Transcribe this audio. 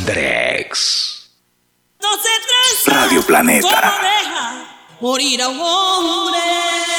Drex. No se tranza, Radio Planeta. ¿cómo deja morir a un hombre?